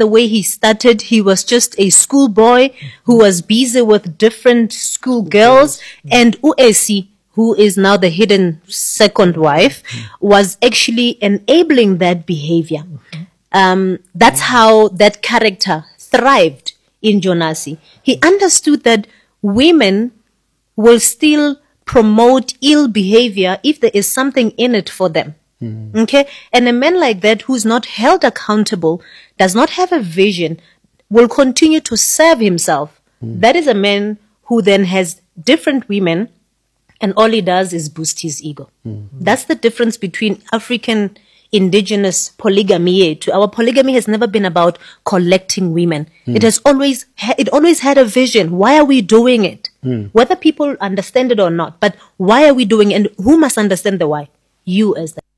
the way he started, he was just a schoolboy who was busy with different school girls, and Uesi, who is now the hidden second wife, was actually enabling that behavior. That's how that character thrived in Jonasi. He understood that women will still promote ill behavior if there is something in it for them. Okay? And a man like that who's not held accountable, does not have a vision, will continue to serve himself. That is a man who then has different women, and all he does is boost his ego. That's the difference between African indigenous polygamy. Our polygamy has never been about collecting women. It has always had a vision. Why are we doing it? Whether people understand it or not, but why are we doing it? And who must understand the why? You as the.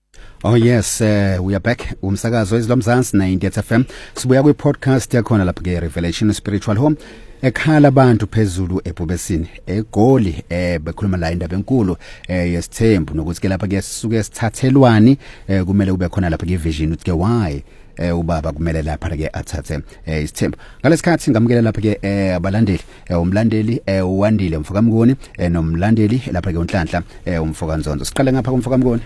Oh yes, we are back. Umsakazo izilomzansi 90 FM. Sibuya kwi podcast yakhona lapha ke Revelation Spiritual Home. Ekhala abantu phezulu eBhubesini eGoli bekhuluma la indaba enkulu yesithembu nokuthi ke lapha ke sisuke sithathelwani kumele ube khona lapha ke vision uthi ke why ubaba kumele lapha ke athathe isithembu. Ngalesikhathi ngamukela lapha ke abalandeli umlandeli uwandile Mfokamkoni nomlandeli lapha ke uNhlanhla uMfokanzonzo. Siqale ngapha kuMfokamkoni.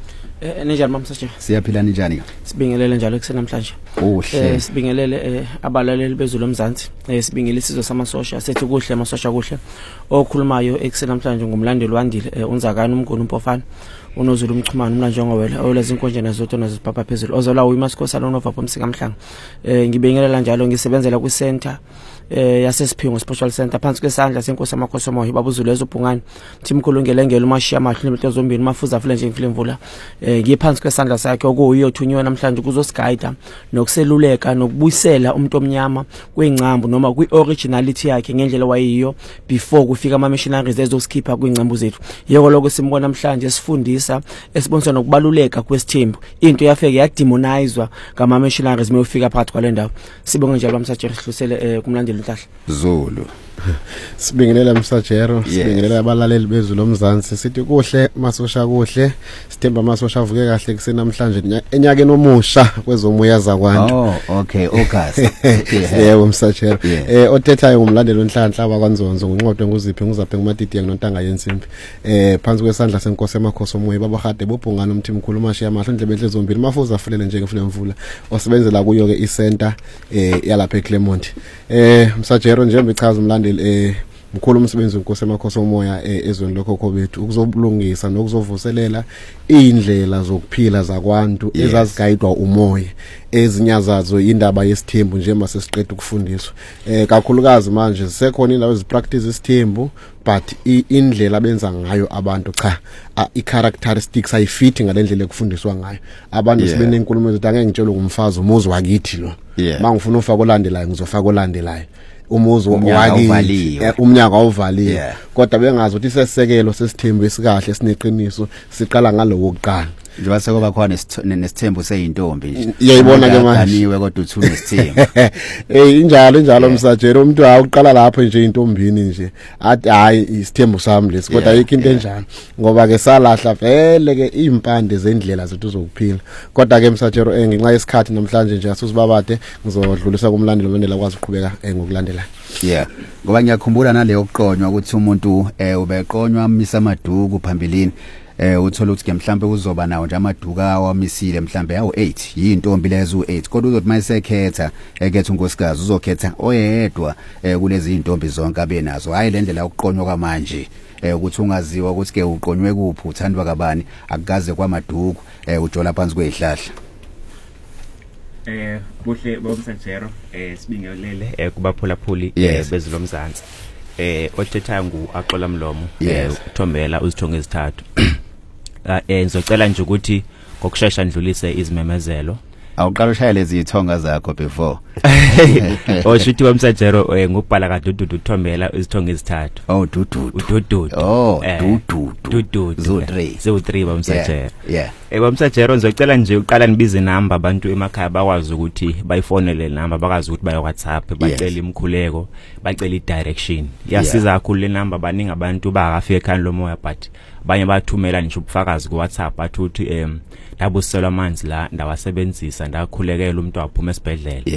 Ninjani mamsatshe? Siyaphila njani? Sibingelele njalo eksena namhlanje. Kuhle. Sibingelele abalaleli bezulu omzansi. Sibingele isizwe samasosha sethu kuhle amasosha kuhle. Okhulumayo eksena namhlanje ngumlandeli wandile unzakani umnguni umpofana. Unozulu umchumana umlanje ngowela olezi inkonjana zotho nazipapa phezulu. Ozola uyimasikhosa lonova pomsika mhlanga. Ngibingelela njalo ngisebenzela ku center yasesiphingo Special Center phansi kwesandla senkosi amakhosi moya babuzulu ezobhungani Thimkhulungele ngelo mashiya amahle nemhlo zombili mafuza fule nje ngiflemvula ngiphansi kwesandla sakhe okuyothunywa namhlanje kuzosigayida nokuseluleka nokubuyisela umuntu omnyama kweingcambu noma kwi-originality yakhe ngendlela wayiyo before kufika ama missionaries ezokusikhipha kweingcambu zethu yeko lokho simbona namhlanje sifundisa esibonisa nokubaluleka kwesithembu into yafeke yademonizwa ngama missionaries mayofika phakathi kwale ndawo sibonge njalo bamsajeri sihlusele kumlandeli Zulu. Sibingelela Msajero, sibingelela abalaleli bezulu omzansi. Sithi kuhle masosha kuhle, sithemba masosha avuke kahle kusenamhlanje enyakeni omusha kwezomoya zakwantu. Oh, okay, August. Yebo Msajero. Othethayo ngumlandeli onhlanhla wakwanzonzo ngonqodo nguziphi nguzaphe kumatiti nginontanga yensimbi. Phansi kwesandla senkosi emakhosi omoya babahade bobhungana umthimkhulu mashiya amahle ndlebe enhle zombili mafuza afulele nje ngeflemvula osebenzela kuyo ke isenta yalapha eClermont. Msajero njengoba ichaza umlandeli mkhulu umsebenzi wenkosi emakhosi omoya ezweni lokhokho bethu ukuzobulungisa nokuzovuselela indlela zokuphila zakwantu ezazigayidwa umoya ezinyazazo indaba yesithembu nje mase siqeda ukufundiswa kakhulukazi manje sisekhona indawo ezipractice isithembu but indlela abenza ngayo abantu cha i-characteristics ayifiti ngalendlela ekufundiswa ngayo abantu sibene inkulumo ezithi angeke ngitshele ngumfazi umuzi wakithi lo mangifuna ufaka olandelayo ngizofaka olandelayo umuzi wakithi umnyaka awuvaliwe kodwa bengazi ukuthi isesekelo sesithembu esikahle sineqiniso siqala ngalowo kuqala njengoba sekuba khona nesithembu seyintombi nje iyayibona ke manje ganiwe kodwa uthi unesithembu injalo Msajero umuntu awuqala lapho nje intombini nje athi hayi isithembu sami lesi kodwa ayikho into enjalo ngoba ke salahla vele ke impande zendlela zethu zokuphila kodwa ke Msajero ngenxa yesikhathi namhlanje nje asusibabade ngizodlulisa kumlandeli wendlela kwazi uqhubeka ngokulandela ngoba ngiyakhumbula naleyo kuqonywa ukuthi umuntu ubeqonywa amisa maduku phambilini uthola ukuthi ke mhlambe uzoba nawo nje amaduka awamisile mhlambe yawo 8 yintombi lezo u8 kodwa uzothi mayisekhetha ekhetha unkosikazi uzokhetha oyedwa kulezi intombi zonke abenazo hayi le ndlela yokuqonywa kwamanje ukuthi ungaziwa ukuthi ke uqonywe kuphi uthandwa kabani akugaze kwamaduku ujola phansi kwezihlahla buhle bomsajero sibingelele kubaphulaphuli bezulu omzansi othethayo nguAxola Mlomo ukuthombela uzithonga ezithathu ngizocela nje ukuthi ngokusheshsha ndlulise izimemezelo awuqala ushaya lezi ithonga zakho before oshuthi bomsajero ngubhala kaDududu uthombela izithonga ezithathu Dududu zo3 bomsajero bomsajero ngizocela nje uqala nibize inamba abantu emakhaya bakwazi ukuthi bayifonele namba bakazi ukuthi bayo WhatsApp bacela imkhuleko bacela idirection yasiza kakhulu le namba baningi abantu bangafika ekhaya lomoya but abanye bathumela nje ubufakazi ku WhatsApp bathi uthi ndabuselwa amanzi la ndawasebenzisa ndakhulekela umuntu waphuma esibhedlela